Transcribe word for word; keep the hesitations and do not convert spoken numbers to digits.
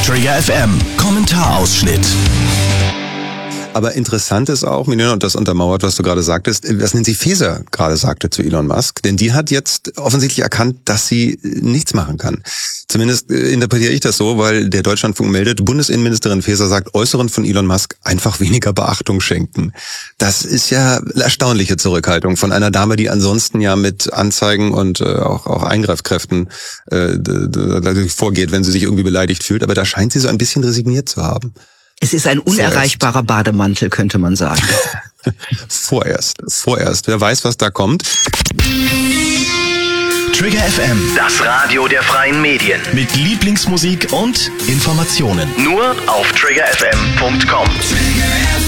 Trigger F M, Kommentarausschnitt. Aber interessant ist auch, Milena, und das untermauert, was du gerade sagtest, was Nancy Faeser gerade sagte zu Elon Musk. Denn die hat jetzt offensichtlich erkannt, dass sie nichts machen kann. Zumindest interpretiere ich das so, weil der Deutschlandfunk meldet, Bundesinnenministerin Faeser sagt, Äußeren von Elon Musk einfach weniger Beachtung schenken. Das ist ja erstaunliche Zurückhaltung von einer Dame, die ansonsten ja mit Anzeigen und äh, auch, auch Eingreifkräften äh, vorgeht, wenn sie sich irgendwie beleidigt fühlt. Aber da scheint sie so ein bisschen resigniert zu haben. Es ist ein unerreichbarer vorerst. Bademantel, könnte man sagen. vorerst, vorerst. Wer weiß, was da kommt. Trigger F M, das Radio der freien Medien. Mit Lieblingsmusik und Informationen. Nur auf trigger f m punkt com.